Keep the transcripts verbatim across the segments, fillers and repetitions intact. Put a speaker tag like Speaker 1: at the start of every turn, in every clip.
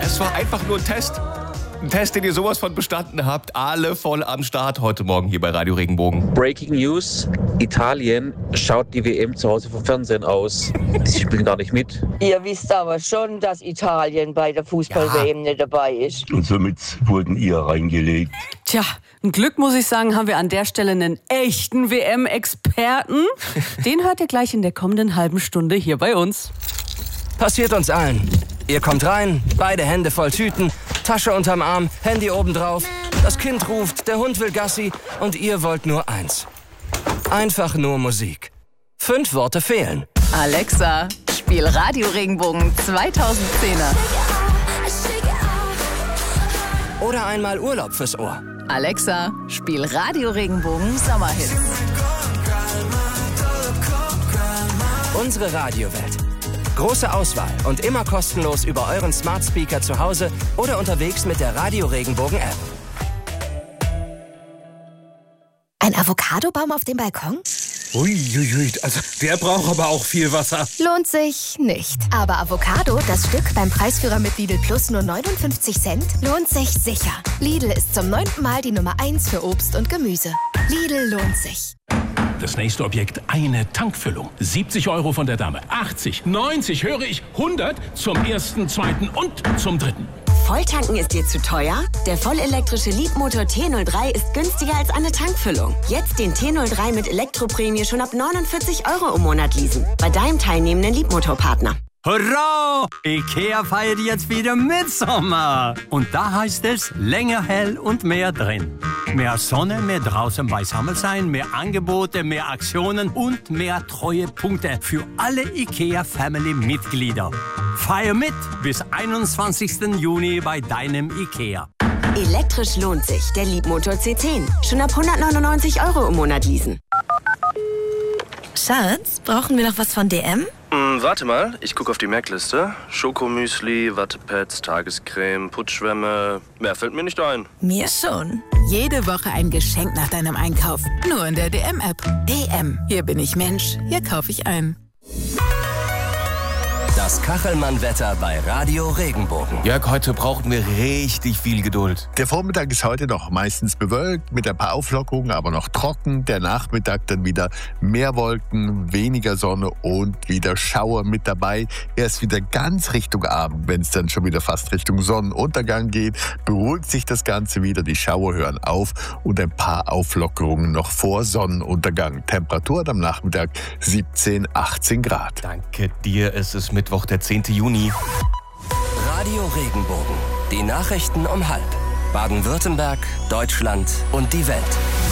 Speaker 1: Es war einfach nur ein Test. Ein Test, den ihr sowas von bestanden habt. Alle voll am Start heute Morgen hier bei Radio Regenbogen.
Speaker 2: Breaking News. Italien schaut die W M zu Hause vom Fernsehen aus. Sie spielen gar nicht mit.
Speaker 3: Ihr wisst aber schon, dass Italien bei der Fußball-W M ja. nicht dabei ist.
Speaker 4: Und somit wurden ihr reingelegt.
Speaker 5: Tja, ein Glück, muss ich sagen, haben wir an der Stelle einen echten W M-Experten. Den hört ihr gleich in der kommenden halben Stunde hier bei uns.
Speaker 6: Passiert uns allen. Ihr kommt rein, beide Hände voll Tüten, Tasche unterm Arm, Handy obendrauf. Das Kind ruft, der Hund will Gassi und ihr wollt nur eins. Einfach nur Musik. Fünf Worte fehlen.
Speaker 7: Alexa, spiel Radio Regenbogen zweitausendzehner.
Speaker 6: Oder einmal Urlaub fürs Ohr.
Speaker 7: Alexa, spiel Radio Regenbogen Sommerhits.
Speaker 6: Unsere Radiowelt. Große Auswahl und immer kostenlos über euren Smart Speaker zu Hause oder unterwegs mit der Radio Regenbogen App.
Speaker 8: Ein Avocadobaum auf dem Balkon?
Speaker 9: Uiuiui, also der braucht aber auch viel Wasser.
Speaker 8: Lohnt sich nicht. Aber Avocado, das Stück beim Preisführer mit Lidl Plus nur neunundfünfzig Cent, lohnt sich sicher. Lidl ist zum neunten Mal die Nummer eins für Obst und Gemüse. Lidl lohnt sich.
Speaker 10: Das nächste Objekt, eine Tankfüllung. siebzig Euro von der Dame. achtzig, neunzig, höre ich, hundert zum ersten, zweiten und zum dritten.
Speaker 11: Volltanken ist dir zu teuer? Der vollelektrische Leapmotor T null drei ist günstiger als eine Tankfüllung. Jetzt den T null drei mit Elektroprämie schon ab neunundvierzig Euro im Monat leasen. Bei deinem teilnehmenden Leapmotor-Partner.
Speaker 12: Hurra! IKEA feiert jetzt wieder Mitsommer. Und da heißt es, länger hell und mehr drin. Mehr Sonne, mehr draußen beisammen sein, mehr Angebote, mehr Aktionen und mehr Treuepunkte für alle IKEA-Family-Mitglieder. Feier mit bis einundzwanzigsten Juni bei deinem IKEA.
Speaker 11: Elektrisch lohnt sich, der Leapmotor C zehn. Schon ab hundertneunundneunzig Euro im Monat leasen.
Speaker 8: Schatz, brauchen wir noch was von D M?
Speaker 13: Mm, warte mal, ich gucke auf die Merkliste. Schokomüsli, Wattepads, Tagescreme, Putzschwämme. Mehr fällt mir nicht ein.
Speaker 8: Mir schon.
Speaker 14: Jede Woche ein Geschenk nach deinem Einkauf. Nur in der D M-App. D M. Hier bin ich Mensch. Hier kaufe ich ein.
Speaker 6: Das Kachelmann-Wetter bei Radio Regenbogen.
Speaker 1: Jörg, heute brauchen wir richtig viel Geduld.
Speaker 15: Der Vormittag ist heute noch meistens bewölkt, mit ein paar Auflockerungen, aber noch trocken. Der Nachmittag dann wieder mehr Wolken, weniger Sonne und wieder Schauer mit dabei. Erst wieder ganz Richtung Abend, wenn es dann schon wieder fast Richtung Sonnenuntergang geht, beruhigt sich das Ganze wieder. Die Schauer hören auf und ein paar Auflockerungen noch vor Sonnenuntergang. Temperatur am Nachmittag siebzehn, achtzehn Grad.
Speaker 1: Danke dir, es ist Mittwoch, der zehnten Juni.
Speaker 6: Radio Regenbogen. Die Nachrichten um halb. Baden-Württemberg, Deutschland und die Welt.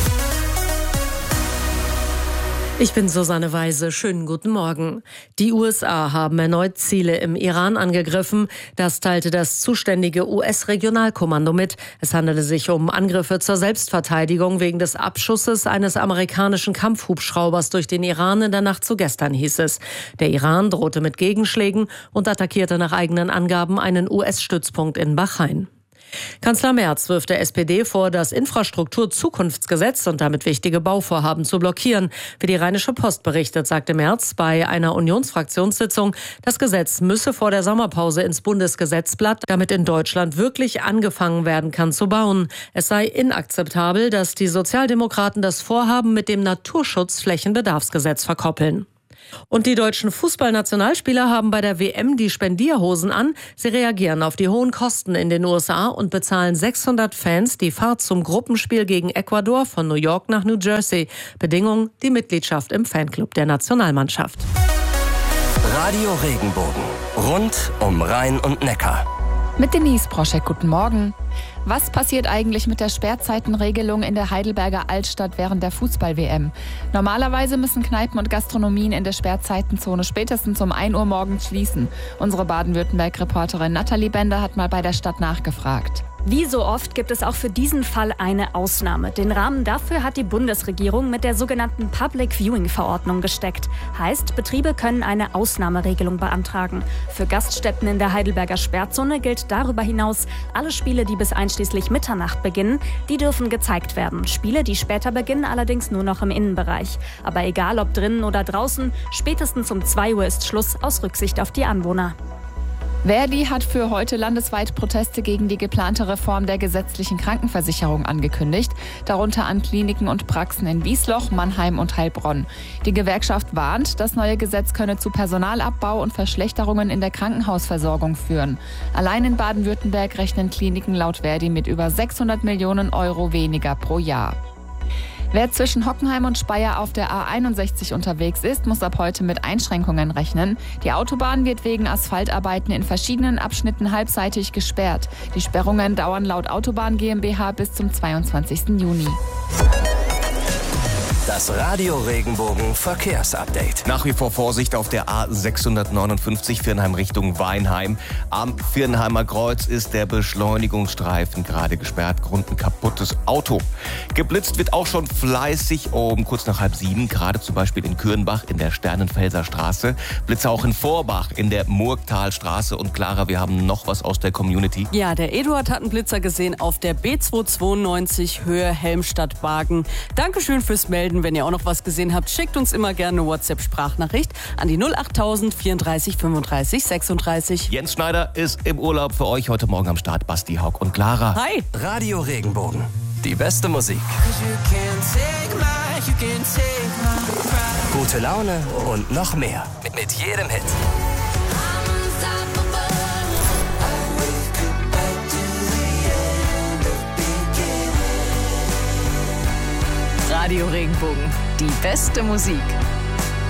Speaker 16: Ich bin Susanne Weise. Schönen guten Morgen. Die U S A haben erneut Ziele im Iran angegriffen. Das teilte das zuständige U S-Regionalkommando mit. Es handelte sich um Angriffe zur Selbstverteidigung wegen des Abschusses eines amerikanischen Kampfhubschraubers durch den Iran in der Nacht zu gestern, hieß es. Der Iran drohte mit Gegenschlägen und attackierte nach eigenen Angaben einen U S-Stützpunkt in Bahrain. Kanzler Merz wirft der S P D vor, das Infrastrukturzukunftsgesetz und damit wichtige Bauvorhaben zu blockieren. Wie die Rheinische Post berichtet, sagte Merz bei einer Unionsfraktionssitzung, das Gesetz müsse vor der Sommerpause ins Bundesgesetzblatt, damit in Deutschland wirklich angefangen werden kann zu bauen. Es sei inakzeptabel, dass die Sozialdemokraten das Vorhaben mit dem Naturschutzflächenbedarfsgesetz verkoppeln. Und die deutschen Fußballnationalspieler haben bei der W M die Spendierhosen an. Sie reagieren auf die hohen Kosten in den U S A und bezahlen sechshundert Fans die Fahrt zum Gruppenspiel gegen Ecuador von New York nach New Jersey. Bedingung die Mitgliedschaft im Fanclub der Nationalmannschaft.
Speaker 6: Radio Regenbogen. Rund um Rhein und Neckar.
Speaker 17: Mit Denise Broschek, guten Morgen. Was passiert eigentlich mit der Sperrzeitenregelung in der Heidelberger Altstadt während der Fußball-W M? Normalerweise müssen Kneipen und Gastronomien in der Sperrzeitenzone spätestens um ein Uhr morgens schließen. Unsere Baden-Württemberg-Reporterin Nathalie Bender hat mal bei der Stadt nachgefragt.
Speaker 18: Wie so oft gibt es auch für diesen Fall eine Ausnahme. Den Rahmen dafür hat die Bundesregierung mit der sogenannten Public Viewing-Verordnung gesteckt. Heißt, Betriebe können eine Ausnahmeregelung beantragen. Für Gaststätten in der Heidelberger Sperrzone gilt darüber hinaus, alle Spiele, die bis einschließlich Mitternacht beginnen, die dürfen gezeigt werden. Spiele, die später beginnen, allerdings nur noch im Innenbereich. Aber egal ob drinnen oder draußen, spätestens um zwei Uhr ist Schluss aus Rücksicht auf die Anwohner.
Speaker 17: Verdi hat für heute landesweit Proteste gegen die geplante Reform der gesetzlichen Krankenversicherung angekündigt, darunter an Kliniken und Praxen in Wiesloch, Mannheim und Heilbronn. Die Gewerkschaft warnt, das neue Gesetz könne zu Personalabbau und Verschlechterungen in der Krankenhausversorgung führen. Allein in Baden-Württemberg rechnen Kliniken laut Verdi mit über sechshundert Millionen Euro weniger pro Jahr. Wer zwischen Hockenheim und Speyer auf der A einundsechzig unterwegs ist, muss ab heute mit Einschränkungen rechnen. Die Autobahn wird wegen Asphaltarbeiten in verschiedenen Abschnitten halbseitig gesperrt. Die Sperrungen dauern laut Autobahn GmbH bis zum zweiundzwanzigsten Juni.
Speaker 6: Das Radio Regenbogen Verkehrsupdate.
Speaker 1: Nach wie vor Vorsicht auf der A sechshundertneunundfünfzig Viernheim Richtung Weinheim. Am Viernheimer Kreuz ist der Beschleunigungsstreifen gerade gesperrt. Grund ein kaputtes Auto. Geblitzt wird auch schon fleißig um kurz nach halb sieben. Gerade zum Beispiel in Kürnbach in der Sternenfelser Straße. Blitze auch in Vorbach in der Murgtalstraße. Und Clara, wir haben noch was aus der Community.
Speaker 5: Ja, der Eduard hat einen Blitzer gesehen auf der B zweihundertzweiundneunzig Höhe Helmstadt-Bargen. Dankeschön fürs Melden. Wenn ihr auch noch was gesehen habt, schickt uns immer gerne eine WhatsApp-Sprachnachricht an die null achttausend vierunddreißig fünfunddreißig sechsunddreißig.
Speaker 1: Jens Schneider ist im Urlaub für euch. Heute Morgen am Start Basti, Haug und Clara.
Speaker 5: Hi.
Speaker 6: Radio Regenbogen. Die beste Musik. Gute Laune und noch mehr. Mit jedem Hit.
Speaker 7: Radio Regenbogen. Die beste Musik.